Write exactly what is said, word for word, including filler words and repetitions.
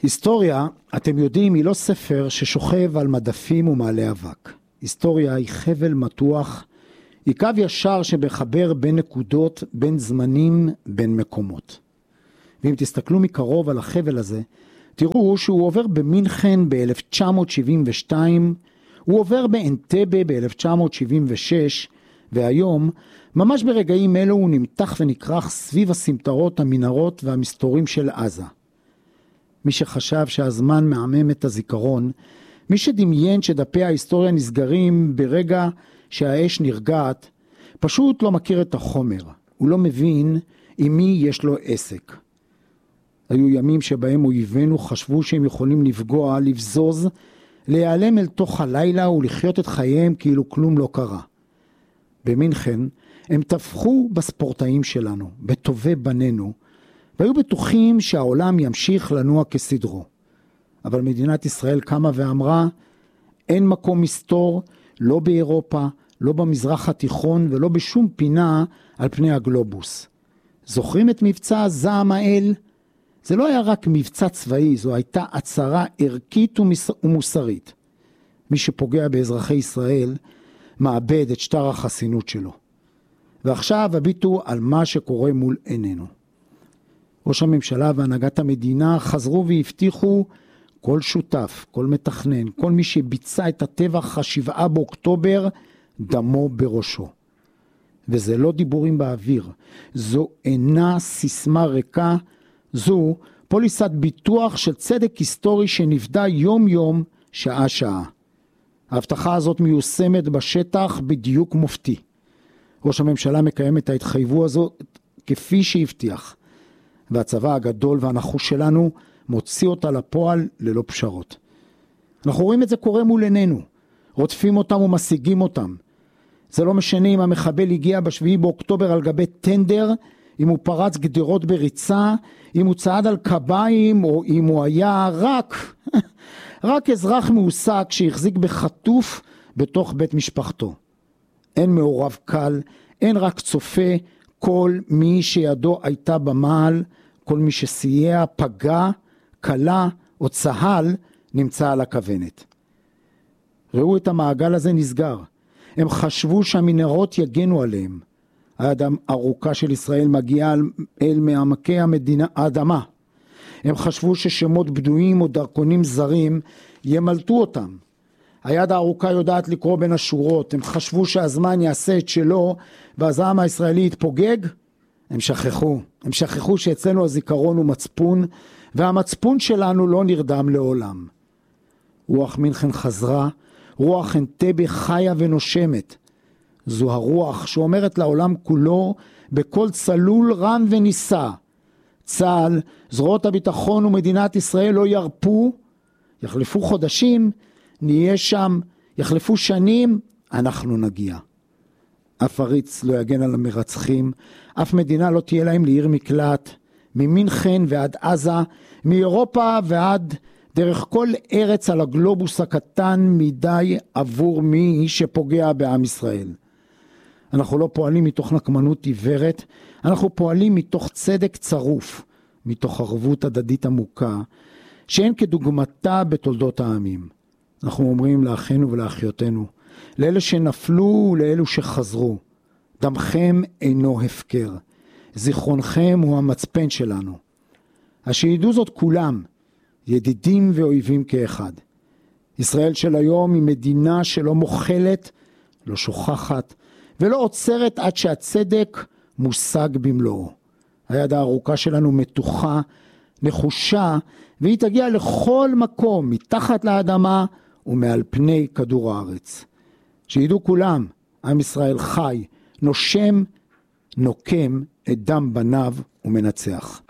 היסטוריה, אתם יודעים, היא לא ספר ששוכב על מדפים ומעלה אבק. היסטוריה היא חבל מתוח, היא קו ישר שמחבר בין נקודות, בין זמנים, בין מקומות. ואם תסתכלו מקרוב על החבל הזה, תראו שהוא עובר במינכן ב-אלף תשע מאות שבעים ושתיים, הוא עובר באנטבה ב-אלף תשע מאות שבעים ושש, והיום, ממש ברגעים אלו הוא נמתח ונקרח סביב הסמטרות, המנהרות והמסתורים של עזה. מי שחשב שהזמן מעמם את הזיכרון, מי שדמיין שדפי ההיסטוריה נסגרים ברגע שהאש נרגעת, פשוט לא מכיר את החומר, הוא לא מבין עם מי יש לו עסק. היו ימים שבהם אויבינו חשבו שהם יכולים לפגוע, לבזוז, להיעלם אל תוך הלילה ולחיות את חייהם כאילו כלום לא קרה. במינכן הם טבחו בספורטאים שלנו, בטובי בנינו, והיו בטוחים שהעולם ימשיך לנוע כסדרו. אבל מדינת ישראל קמה ואמרה, אין מקום מסתור, לא באירופה, לא במזרח התיכון ולא בשום פינה על פני הגלובוס. זוכרים את מבצע זעם האל? זה לא היה רק מבצע צבאי, זו הייתה הצהרה ערכית ומוסרית. מי שפוגע באזרחי ישראל מאבד את שטר החסינות שלו. ועכשיו הביטו על מה שקורה מול עינינו. ראש הממשלה והנהגת המדינה חזרו והבטיחו כל שותף, כל מתכנן, כל מי שביצע את הטבח השבעה באוקטובר, דמו בראשו. וזה לא דיבורים באוויר, זו אינה סיסמה ריקה, זו פוליסת ביטוח של צדק היסטורי שנפדה יום יום, שעה שעה. ההבטחה הזאת מיושמת בשטח בדיוק מופתי. ראש הממשלה מקיים את ההתחייבות הזאת כפי שהבטיח. והצבא הגדול והנחוש שלנו מוציא אותה לפועל ללא פשרות. אנחנו רואים את זה קורה מול עינינו. רודפים אותם ומשיגים אותם. זה לא משנה אם המחבל הגיע בשביעי באוקטובר על גבי טנדר, אם הוא פרץ גדרות בריצה, אם הוא צעד על קביים, או אם הוא היה רק, רק אזרח מעוסק שהחזיק בחטוף בתוך בית משפחתו. אין מעורב קל, אין רק צופה, כל מי שידו הייתה במעל, כל מי שסייע, פגע, קלה או צהל, נמצא על הכוונת. ראו את המעגל הזה נסגר. הם חשבו שהמנהרות יגנו עליהם. היד הארוכה של ישראל מגיעה אל מעמקי המדינה, האדמה. הם חשבו ששמות בדויים או דרכונים זרים ימלטו אותם. היד הארוכה יודעת לקרוא בין השורות. הם חשבו שהזמן יעשה את שלו והזעם הישראלי יתפוגג. הם שכחו. הם שכחו שאצלנו הזיכרון הוא מצפון, והמצפון שלנו לא נרדם לעולם. רוח מינכן חזרה, רוח אנטבה חיה ונושמת. זו הרוח שאומרת לעולם כולו בכל צלול רם וניסה. צה"ל, זרועות הביטחון ומדינת ישראל לא ירפו, יחלפו חודשים, נהיה שם, יחלפו שנים, אנחנו נגיע. אף עריץ לא יגן על המרצחים, אף מדינה לא תהיה להם לעיר מקלט, ממינכן ועד עזה, מאירופה ועד דרך כל ארץ על הגלובוס הקטן מדי עבור מי שפוגע בעם ישראל. אנחנו לא פועלים מתוך נקמנות עיוורת, אנחנו פועלים מתוך צדק צרוף, מתוך ערבות הדדית עמוקה, שאין כדוגמתה בתולדות העמים. אנחנו אומרים לאחינו ולאחיותינו, לאלה שנפלו ולאלו שחזרו, דמכם אינו הפקר, זיכרונכם הוא המצפן שלנו. השידעו זאת כולם, ידידים ואויבים כאחד. ישראל של היום היא מדינה שלא מוכלת, לא שוכחת, ולא עוצרת עד שהצדק מושג במלואו. היד הארוכה שלנו מתוחה, נחושה, והיא תגיע לכל מקום, מתחת לאדמה ומעל פני כדור הארץ. שידעו כולם, עם ישראל חי, נושם, נוקם את דם בניו ומנצח.